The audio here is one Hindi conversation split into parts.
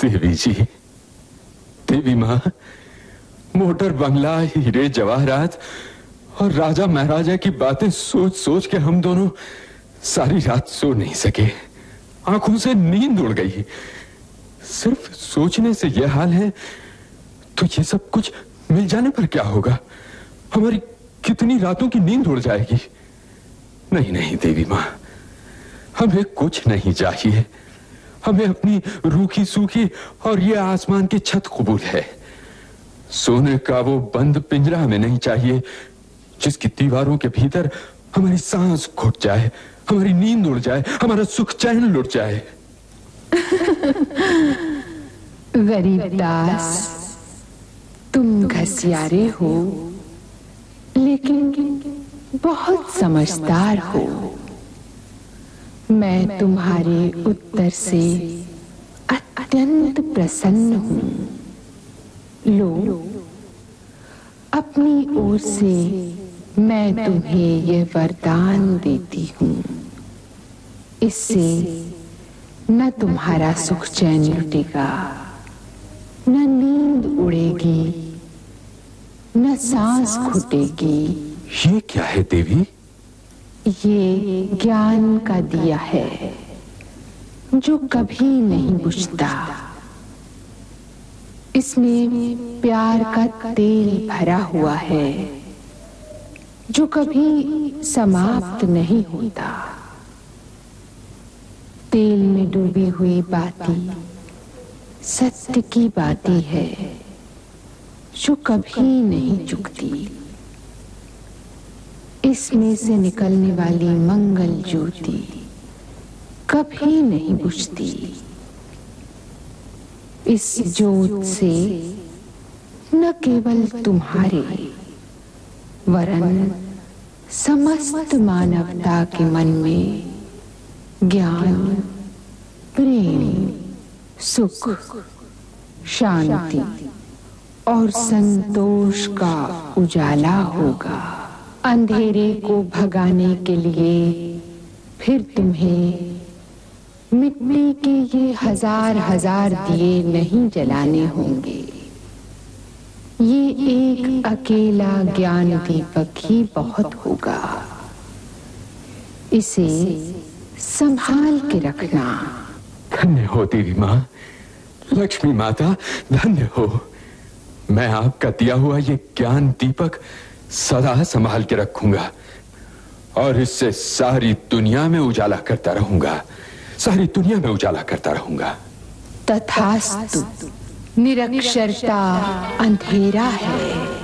देवी जी, देवी माँ, मोटर बंगला, हीरे जवाहरात और राजा महाराजा की बातें सोच सोच के हम दोनों सारी रात सो नहीं सके। आंखों से नींद उड़ गई। सिर्फ सोचने से यह हाल है तो ये सब कुछ मिल जाने पर क्या होगा? हमारी कितनी रातों की नींद उड़ जाएगी। नहीं नहीं देवी माँ, हमें कुछ नहीं चाहिए। हमें अपनी रूखी सूखी और ये आसमान की छत कबूल है। सोने का वो बंद पिंजरा हमें नहीं चाहिए जिसकी दीवारों के भीतर हमारी सांस घुट जाए, हमारी नींद उड़ जाए, हमारा सुख चैन लुट जाए। गरीबदास, तुम घसियारे हो लेकिन बहुत समझदार हो। मैं तुम्हारे उत्तर से अत्यंत प्रसन्न हूँ। लो, अपनी ओर से मैं तुम्हें यह वरदान देती हूँ। इससे न तुम्हारा सुख चैन लुटेगा, न नींद उड़ेगी, न सांस घुटेगी। ये क्या है देवी? ये ज्ञान का दिया है जो कभी नहीं बुझता। इसमें प्यार का तेल भरा हुआ है जो कभी समाप्त नहीं होता। तेल में डूबी हुई बाती सत्य की बाती है जो कभी नहीं चुकती। इसमें से निकलने वाली मंगल ज्योति कभी नहीं बुझती। इस ज्योत से न केवल तुम्हारे वरन समस्त मानवता के मन में ज्ञान, प्रेम, सुख, शांति और संतोष का उजाला होगा। अंधेरे को भगाने के लिए फिर तुम्हें मिट्टी के ये हजार हजार दिए नहीं जलाने होंगे। ये एक अकेला ज्ञान दीपक ही बहुत होगा। इसे संभाल के रखना। धन्य हो देवी माँ, लक्ष्मी माता, धन्य हो। मैं आपका दिया हुआ ये ज्ञान दीपक सदा संभाल के रखूंगा और इससे सारी दुनिया में उजाला करता रहूंगा, सारी दुनिया में उजाला करता रहूंगा। तथास्तु। निरक्षरता अंधेरा है,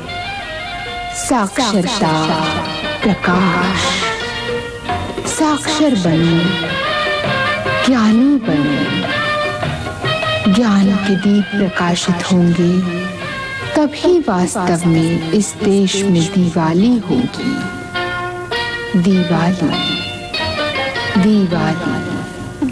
साक्षरता प्रकाश। साक्षर बनो, ज्ञानी बनो। ज्ञान के दीप प्रकाशित होंगे तभी वास्तव में इस देश में दिवाली होगी। दिवाली, दिवाली।